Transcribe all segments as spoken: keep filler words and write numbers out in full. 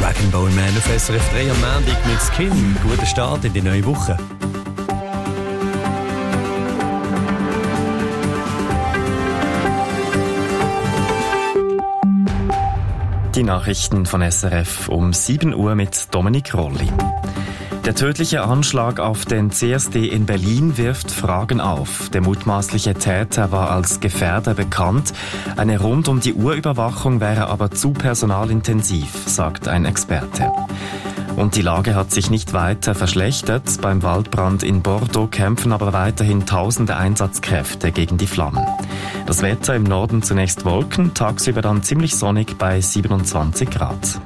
Dragon Ball Man auf S R F drei am Montag mit Skin. Guten Start in die neue Woche. Die Nachrichten von S R F um sieben Uhr mit Dominik Rolli. Der tödliche Anschlag auf den C S D in Berlin wirft Fragen auf. Der mutmaßliche Täter war als Gefährder bekannt. Eine Rund-um-die-Uhr-Überwachung wäre aber zu personalintensiv, sagt ein Experte. Und die Lage hat sich nicht weiter verschlechtert. Beim Waldbrand in Bordeaux kämpfen aber weiterhin tausende Einsatzkräfte gegen die Flammen. Das Wetter im Norden zunächst Wolken, tagsüber dann ziemlich sonnig bei siebenundzwanzig Grad.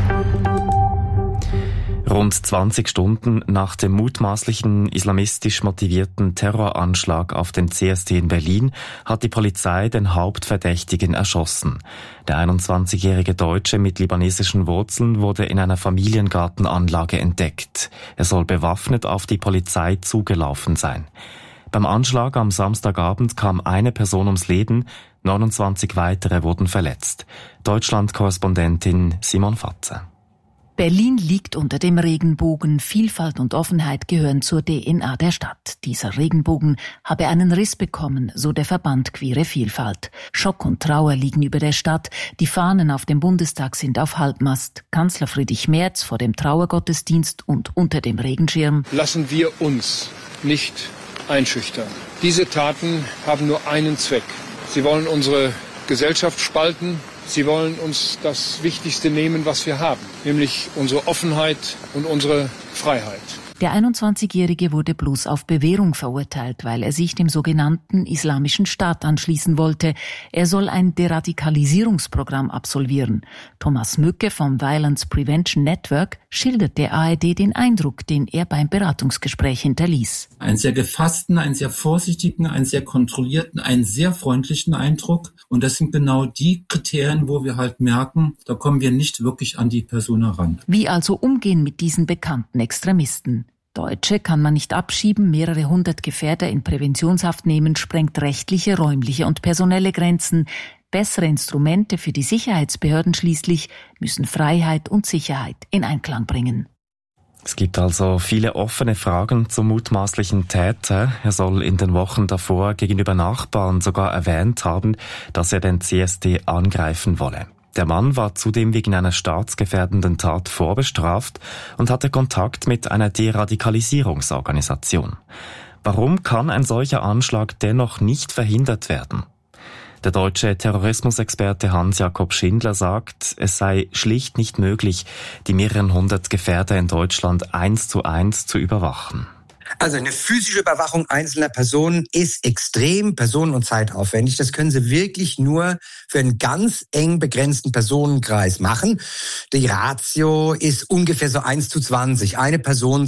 Rund zwanzig Stunden nach dem mutmaßlichen islamistisch motivierten Terroranschlag auf den C S D in Berlin hat die Polizei den Hauptverdächtigen erschossen. Der einundzwanzigjährige Deutsche mit libanesischen Wurzeln wurde in einer Familiengartenanlage entdeckt. Er soll bewaffnet auf die Polizei zugelaufen sein. Beim Anschlag am Samstagabend kam eine Person ums Leben, neunundzwanzig weitere wurden verletzt. Deutschland-Korrespondentin Simon Fatze. Berlin liegt unter dem Regenbogen. Vielfalt und Offenheit gehören zur D N A der Stadt. Dieser Regenbogen habe einen Riss bekommen, so der Verband Queere Vielfalt. Schock und Trauer liegen über der Stadt. Die Fahnen auf dem Bundestag sind auf Halbmast. Kanzler Friedrich Merz vor dem Trauergottesdienst und unter dem Regenschirm. Lassen wir uns nicht einschüchtern. Diese Taten haben nur einen Zweck. Sie wollen unsere Gesellschaft spalten. Sie wollen uns das Wichtigste nehmen, was wir haben, nämlich unsere Offenheit und unsere Freiheit. Der einundzwanzigjährige wurde bloß auf Bewährung verurteilt, weil er sich dem sogenannten Islamischen Staat anschließen wollte. Er soll ein Deradikalisierungsprogramm absolvieren. Thomas Mücke vom Violence Prevention Network schildert der A R D den Eindruck, den er beim Beratungsgespräch hinterließ. Einen sehr gefassten, einen sehr vorsichtigen, einen sehr kontrollierten, einen sehr freundlichen Eindruck. Und das sind genau die Kriterien, wo wir halt merken, da kommen wir nicht wirklich an die Person heran. Wie also umgehen mit diesen bekannten Extremisten? Deutsche kann man nicht abschieben, mehrere hundert Gefährder in Präventionshaft nehmen, sprengt rechtliche, räumliche und personelle Grenzen. Bessere Instrumente für die Sicherheitsbehörden schließlich müssen Freiheit und Sicherheit in Einklang bringen. Es gibt also viele offene Fragen zum mutmaßlichen Täter. Er soll in den Wochen davor gegenüber Nachbarn sogar erwähnt haben, dass er den C S D angreifen wolle. Der Mann war zudem wegen einer staatsgefährdenden Tat vorbestraft und hatte Kontakt mit einer Deradikalisierungsorganisation. Warum kann ein solcher Anschlag dennoch nicht verhindert werden? Der deutsche Terrorismusexperte Hans-Jakob Schindler sagt, es sei schlicht nicht möglich, die mehreren hundert Gefährder in Deutschland eins zu eins zu überwachen. Also eine physische Überwachung einzelner Personen ist extrem personen- und zeitaufwendig. Das können Sie wirklich nur für einen ganz eng begrenzten Personenkreis machen. Die Ratio ist ungefähr so eins zu zwanzig. Eine Person